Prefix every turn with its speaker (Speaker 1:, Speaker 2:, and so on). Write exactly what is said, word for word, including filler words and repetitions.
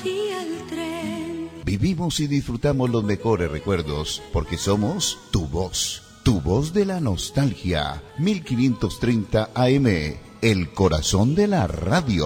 Speaker 1: y el tren.
Speaker 2: Vivimos y disfrutamos los mejores recuerdos porque somos tu voz, tu voz de la nostalgia. mil quinientos treinta A M, el corazón de la radio.